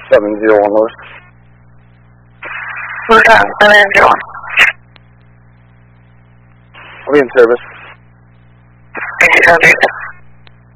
701 Lewis. Who's on 701? I'll be in service. Thank you,